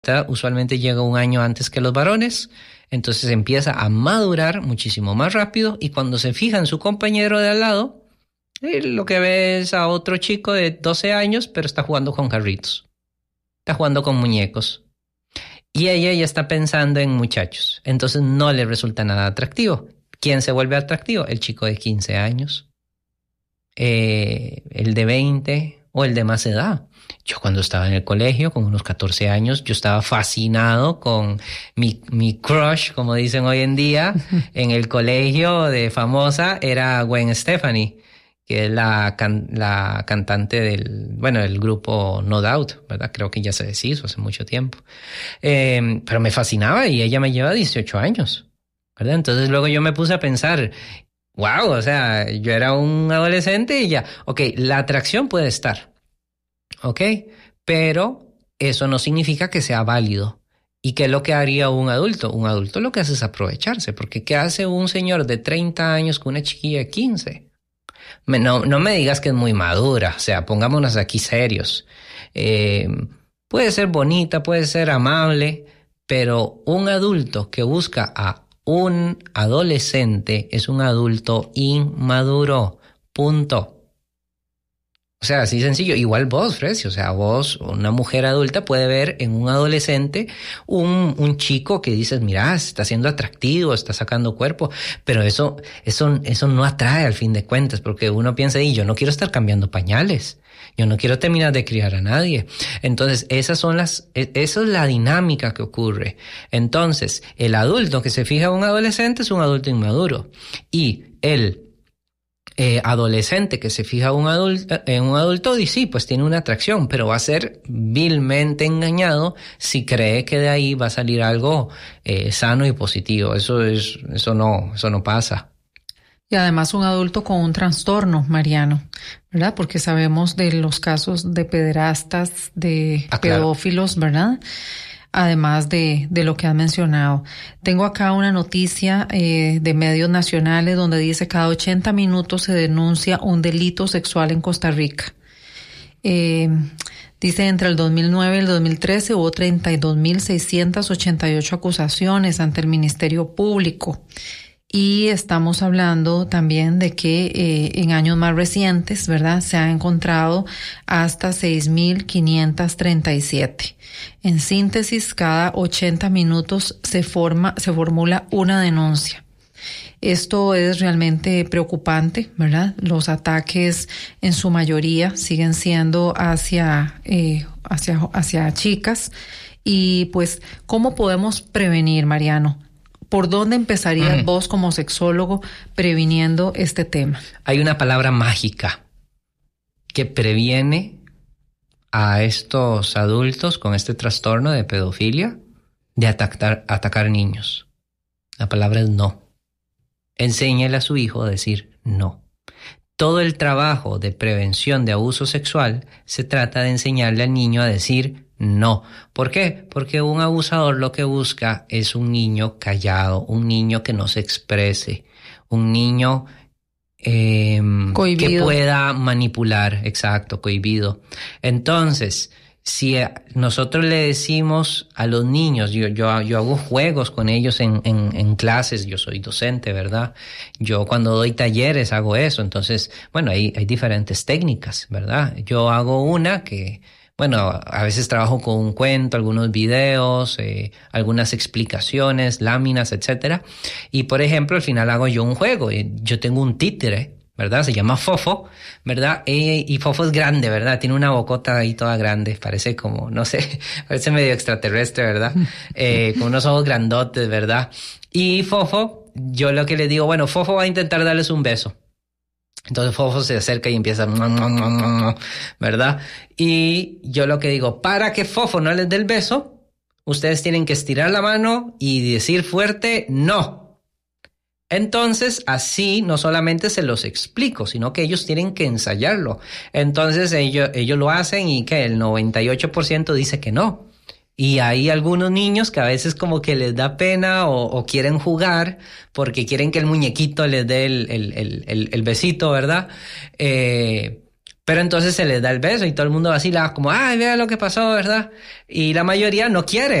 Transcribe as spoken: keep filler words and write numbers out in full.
usualmente llega un año antes que los varones, entonces empieza a madurar muchísimo más rápido y cuando se fija en su compañero de al lado, eh, lo que ve es a otro chico de doce años, pero está jugando con carritos, está jugando con muñecos y ella ya está pensando en muchachos, entonces no le resulta nada atractivo. ¿Quién se vuelve atractivo? El chico de quince años, eh, el de veinte o el de más edad. Yo cuando estaba en el colegio, con unos catorce años, yo estaba fascinado con mi, mi crush, como dicen hoy en día, en el colegio de famosa, era Gwen Stefani, que es la, can, la cantante del, bueno, del grupo No Doubt, ¿verdad? Creo que ya se deshizo hace mucho tiempo. Eh, pero me fascinaba y ella me lleva dieciocho años, ¿verdad? Entonces luego yo me puse a pensar, wow, o sea, yo era un adolescente y ya, ok, la atracción puede estar. ¿Ok? Pero eso no significa que sea válido. ¿Y qué es lo que haría un adulto? Un adulto lo que hace es aprovecharse, porque ¿qué hace un señor de treinta años con una chiquilla de quince? No, no me digas que es muy madura, o sea, pongámonos aquí serios. Eh, puede ser bonita, puede ser amable, pero un adulto que busca a un adolescente es un adulto inmaduro. Punto. O sea, así sencillo. Igual vos, Frecia, o sea, vos, una mujer adulta, puede ver en un adolescente un, un chico que dices, mira, está siendo atractivo, está sacando cuerpo, pero eso, eso, eso no atrae al fin de cuentas, porque uno piensa, y yo no quiero estar cambiando pañales, yo no quiero terminar de criar a nadie. Entonces, esas son las, esa es la dinámica que ocurre. Entonces, el adulto que se fija en un adolescente es un adulto inmaduro, y el Eh, adolescente que se fija un adulto, en un adulto y sí, pues tiene una atracción, pero va a ser vilmente engañado si cree que de ahí va a salir algo eh, sano y positivo. Eso es, eso no, eso no pasa. Y además un adulto con un trastorno, Mariano, ¿verdad? Porque sabemos de los casos de pederastas, de ah, pedófilos, claro. ¿Verdad? Además de, de lo que has mencionado. Tengo acá una noticia eh, de medios nacionales donde dice cada ochenta minutos se denuncia un delito sexual en Costa Rica. Eh, dice entre el dos mil nueve y el dos mil trece hubo treinta y dos mil seiscientas ochenta y ocho acusaciones ante el Ministerio Público. Y estamos hablando también de que eh, en años más recientes, ¿verdad?, se han encontrado hasta seis mil quinientas treinta y siete. En síntesis, cada ochenta minutos se forma, se formula una denuncia. Esto es realmente preocupante, ¿verdad? Los ataques en su mayoría siguen siendo hacia, eh, hacia, hacia chicas. Y pues, ¿cómo podemos prevenir, Mariano? ¿Por dónde empezarías mm. vos como sexólogo previniendo este tema? Hay una palabra mágica que previene a estos adultos con este trastorno de pedofilia de atacar, atacar niños. La palabra es no. Enséñale a su hijo a decir no. Todo el trabajo de prevención de abuso sexual se trata de enseñarle al niño a decir no. ¿Por qué? Porque un abusador lo que busca es un niño callado, un niño que no se exprese, un niño eh, que pueda manipular, exacto, cohibido. Entonces, si nosotros le decimos a los niños, yo, yo, yo hago juegos con ellos en, en, en clases, yo soy docente, ¿verdad? Yo cuando doy talleres hago eso, entonces, bueno, hay, hay diferentes técnicas, ¿verdad? Yo hago una que... Bueno, a veces trabajo con un cuento, algunos videos, eh, algunas explicaciones, láminas, etcétera. Y, por ejemplo, al final hago yo un juego. Yo tengo un títere, ¿verdad? Se llama Fofo, ¿verdad? Y, y Fofo es grande, ¿verdad? Tiene una bocota ahí toda grande. Parece como, no sé, parece medio extraterrestre, ¿verdad? Eh, con unos ojos grandotes, ¿verdad? Y Fofo, yo lo que le digo, bueno, Fofo va a intentar darles un beso. Entonces Fofo se acerca y empieza, ¿verdad? Y yo lo que digo, para que Fofo no les dé el beso, ustedes tienen que estirar la mano y decir fuerte, no. Entonces, así no solamente se los explico, sino que ellos tienen que ensayarlo. Entonces ellos, ellos lo hacen y que el noventa y ocho por ciento dice que no. Y hay algunos niños que a veces como que les da pena o, o quieren jugar porque quieren que el muñequito les dé el, el, el, el, el besito, ¿verdad? Eh, Pero entonces se les da el beso y todo el mundo vacila como, ay, vea lo que pasó, ¿verdad? Y la mayoría no quiere.